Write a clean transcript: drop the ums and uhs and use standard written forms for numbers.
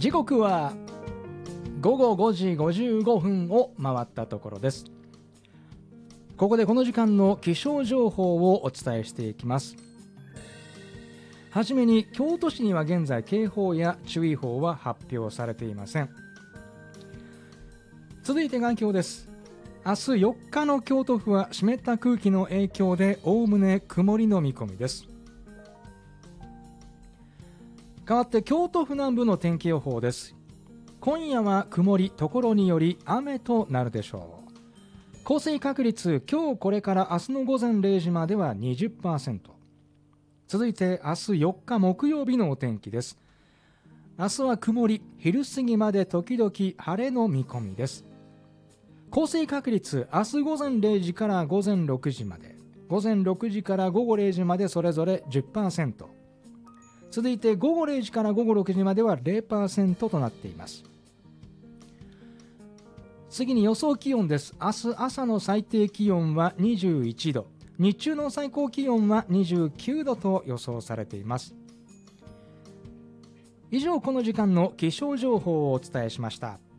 時刻は午後5時55分を回ったところです。ここでこの時間の気象情報をお伝えしていきます。はじめに京都市には現在警報や注意報は発表されていません。続いて眼況です。明日4日の京都府は湿った空気の影響でおおむね曇りの見込みです。代わって京都府南部の天気予報です。今夜は曇り、ところにより雨となるでしょう。降水確率、今日これから明日の午前0時までは 20%。 続いて明日4日木曜日のお天気です。明日は曇り、昼過ぎまで時々晴れの見込みです。降水確率、明日午前0時から午前6時まで、午前6時から午後0時までそれぞれ 10%。 続いて午後0時から午後6時までは 0% となっています。次に予想気温です。明日朝の最低気温は21度、日中の最高気温は29度と予想されています。以上、この時間の気象情報をお伝えしました。